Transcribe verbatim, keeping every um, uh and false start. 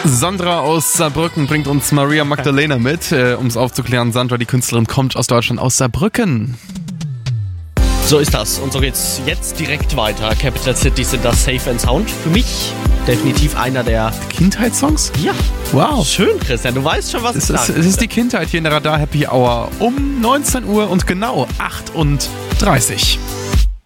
Sandra aus Saarbrücken bringt uns Maria Magdalena mit. Äh, um es aufzuklären, Sandra, die Künstlerin, kommt aus Deutschland, aus Saarbrücken. So ist das. Und so geht's jetzt direkt weiter. Capital City sind das Safe and Sound. Für mich definitiv einer der Kindheitssongs? Ja. Wow. Schön, Christian. Du weißt schon, was es ich ist. sage. Es ist die Kindheit hier in der Radar Happy Hour um neunzehn Uhr und genau achtunddreißig.